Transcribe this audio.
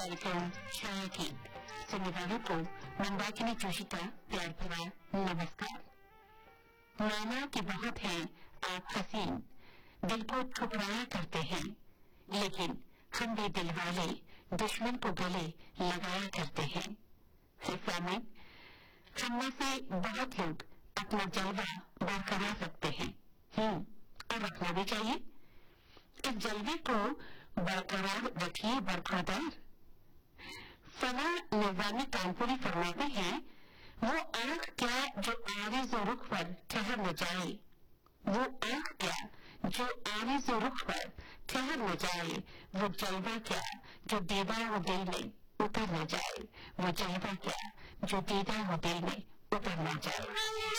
कार्यक्रम छाया गीत सुनने वालों को मंदाकिनी जोशी का प्यार भरा नमस्कार। माना कि बहुत हैं आप हसीन, दिल को ठुकराया करते हैं, लेकिन हम भी दिल वाले दुश्मन को गले लगाया करते हैं। सामने हम में से बहुत लोग अपना जलवा बरकरार रखते हैं और रखना भी चाहिए। इस जलवे को बरकरार रखिए बरकरार। फना निजामी कानपुरी फरमाते हैं, वो आंख क्या जो आरिज़ो रुख पर ठहर न जाए, वो आंख क्या जो आरिज़ो रुख पर ठहर न जाए, वो जलवा क्या जो दीदा वो दिल में उतर न जाए, वो जलवा क्या जो दीदा वो दिल में उतर न जाए।